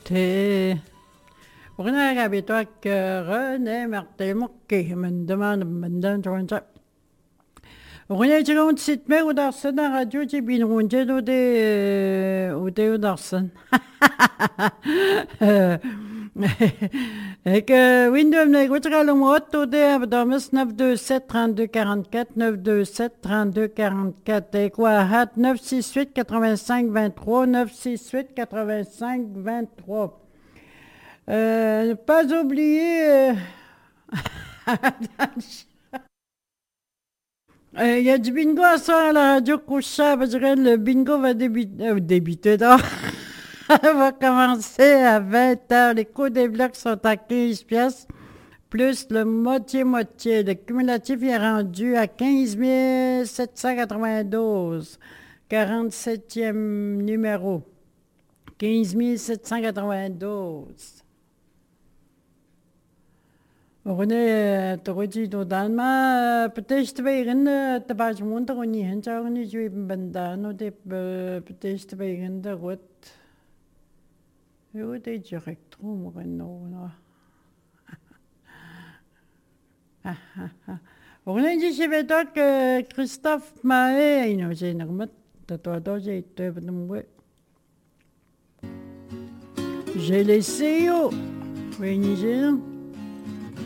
T'es... René Rabitoak, René Martel-Moquet, me demande ça. René Jérôme Sitmer ou Darsen à radio, j'ai bien roundé ou des Darsen. Et que Windows n'écoutera le mot au dé à Damas 927 32 44 927 32 44 et quoi hat 968 85 23 968 85 23. Ne pas oublier il y a du bingo à soir à la radio Coucha, parce que le bingo va débuter, non? Va commencer à 20 heures. Les coûts des blocs sont à 15 pièces, plus le moitié-moitié. Le cumulatif est rendu à 15 792. 47e numéro. 15 792. René, tu dans ma peut-être tu vas monter on y est, je vais bandano de peut-être de route. Jo, det er direkt Renault. On a dit chez que Christophe Mahé, il nous a remis de toi j'ai été venu. J'ai laissé, oui,